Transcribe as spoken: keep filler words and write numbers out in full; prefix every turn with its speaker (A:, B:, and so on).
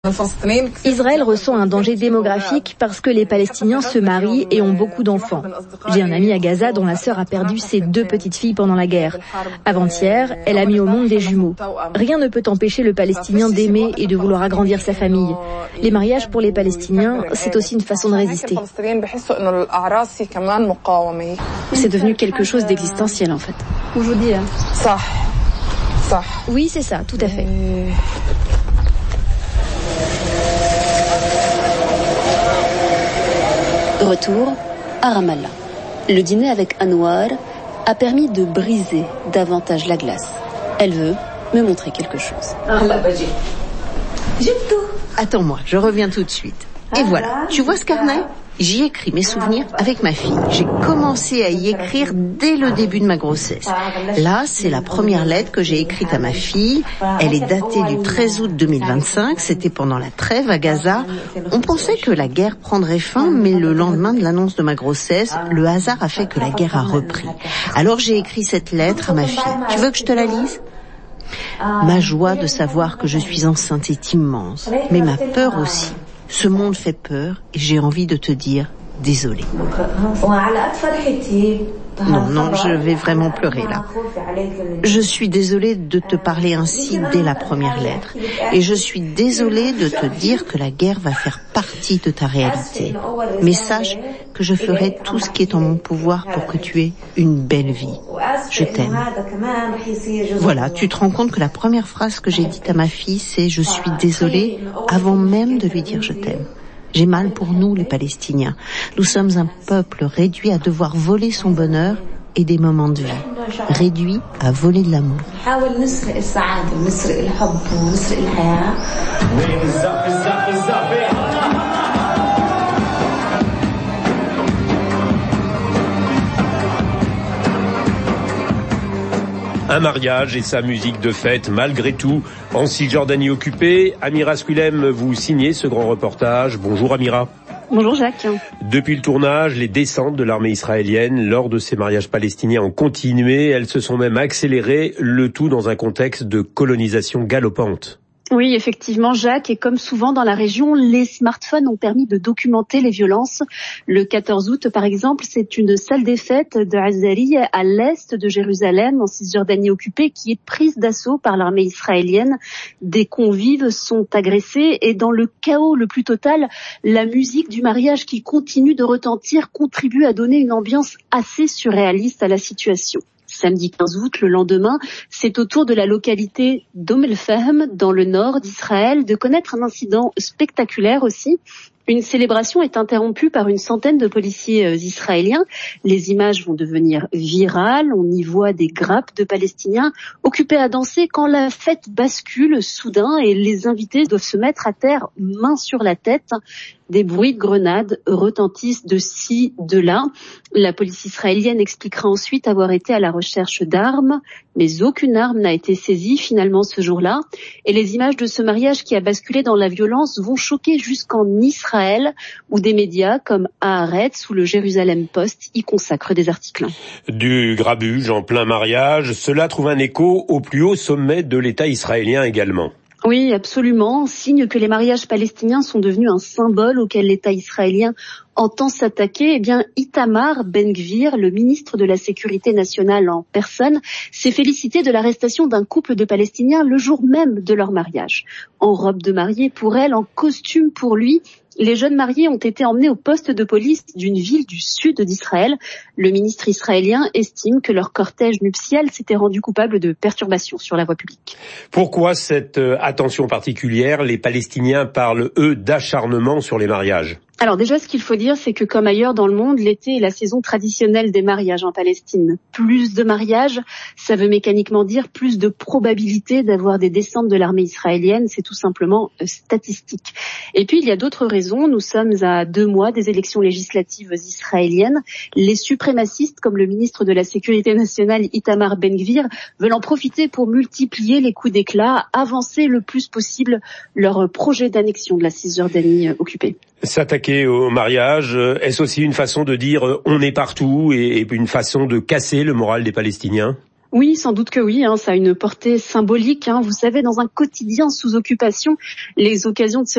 A: Israël ressent un danger démographique parce que les Palestiniens se marient et ont beaucoup d'enfants. J'ai un ami à Gaza dont la sœur a perdu ses deux petites filles pendant la guerre. Avant-hier, elle a mis au monde des jumeaux. Rien ne peut empêcher le Palestinien d'aimer et de vouloir agrandir sa famille. Les mariages pour les Palestiniens, c'est aussi une façon de résister.
B: C'est devenu quelque chose d'existentiel en fait.
A: Aujourd'hui, hein. Oui, c'est ça, tout à fait.
B: Retour à Ramallah. Le dîner avec Anouar a permis de briser davantage la glace. Elle veut me montrer quelque chose.
C: Attends-moi, je reviens tout de suite. Et voilà, tu vois ce carnet ? J'y écris mes souvenirs avec ma fille. J'ai commencé à y écrire dès le début de ma grossesse. Là, c'est la première lettre que j'ai écrite à ma fille. Elle est datée du treize août deux mille vingt-cinq. C'était pendant la trêve à Gaza. On pensait que la guerre prendrait fin, mais le lendemain de l'annonce de ma grossesse, le hasard a fait que la guerre a repris. Alors j'ai écrit cette lettre à ma fille. Tu veux que je te la lise ? Ma joie de savoir que je suis enceinte est immense, mais ma peur aussi. Ce monde fait peur et j'ai envie de te dire désolé. Non, non, je vais vraiment pleurer là. Je suis désolée de te parler ainsi dès la première lettre. Et je suis désolée de te dire que la guerre va faire partie de ta réalité. Mais sache que je ferai tout ce qui est en mon pouvoir pour que tu aies une belle vie. Je t'aime. Voilà, tu te rends compte que la première phrase que j'ai dite à ma fille, c'est « je suis désolée » avant même de lui dire « je t'aime ». J'ai mal pour nous, les Palestiniens. Nous sommes un peuple réduit à devoir voler son bonheur et des moments de vie. Réduit à voler de l'amour.
D: Un mariage et sa musique de fête, malgré tout, en Cisjordanie occupée. Amira Squilem, vous signez ce grand reportage. Bonjour Amira.
B: Bonjour Jacques.
D: Depuis le tournage, les descentes de l'armée israélienne lors de ces mariages palestiniens ont continué. Elles se sont même accélérées, le tout dans un contexte de colonisation galopante.
B: Oui, effectivement, Jacques, et comme souvent dans la région, les smartphones ont permis de documenter les violences. Le quatorze août, par exemple, c'est une salle des fêtes de Azari, à l'est de Jérusalem, en Cisjordanie occupée, qui est prise d'assaut par l'armée israélienne. Des convives sont agressés et dans le chaos le plus total, la musique du mariage qui continue de retentir contribue à donner une ambiance assez surréaliste à la situation. Samedi quinze août, le lendemain, c'est au tour de la localité d'Om el-Fahm, dans le nord d'Israël, de connaître un incident spectaculaire aussi. Une célébration est interrompue par une centaine de policiers israéliens. Les images vont devenir virales. On y voit des grappes de Palestiniens occupés à danser quand la fête bascule soudain et les invités doivent se mettre à terre, main sur la tête. Des bruits de grenades retentissent de ci, de là. La police israélienne expliquera ensuite avoir été à la recherche d'armes, mais aucune arme n'a été saisie finalement ce jour-là. Et les images de ce mariage qui a basculé dans la violence vont choquer jusqu'en Israël, où des médias comme Haaretz ou le Jérusalem Post y consacrent des articles.
D: Du grabuge en plein mariage, cela trouve un écho au plus haut sommet de l'État israélien également.
B: Oui, absolument. Signe que les mariages palestiniens sont devenus un symbole auquel l'État israélien entend s'attaquer. Eh bien, Itamar Ben-Gvir, le ministre de la Sécurité nationale en personne, s'est félicité de l'arrestation d'un couple de Palestiniens le jour même de leur mariage. En robe de mariée pour elle, en costume pour lui, les jeunes mariés ont été emmenés au poste de police d'une ville du sud d'Israël. Le ministre israélien estime que leur cortège nuptial s'était rendu coupable de perturbations sur la voie publique.
D: Pourquoi cette attention particulière ? Les Palestiniens parlent, eux, d'acharnement sur les mariages.
B: Alors déjà, ce qu'il faut dire, c'est que comme ailleurs dans le monde, l'été est la saison traditionnelle des mariages en Palestine. Plus de mariages, ça veut mécaniquement dire plus de probabilité d'avoir des descentes de l'armée israélienne. C'est tout simplement euh, statistique. Et puis, il y a d'autres raisons. Nous sommes à deux mois des élections législatives israéliennes. Les suprémacistes, comme le ministre de la Sécurité nationale Itamar Ben-Gvir, veulent en profiter pour multiplier les coups d'éclat, avancer le plus possible leur projet d'annexion de la Cisjordanie euh, occupée.
D: S'attaquer au mariage, est-ce aussi une façon de dire on est partout et une façon de casser le moral des Palestiniens ?
B: Oui, sans doute que oui, hein, ça a une portée symbolique. Hein. Vous savez, dans un quotidien sous occupation, les occasions de se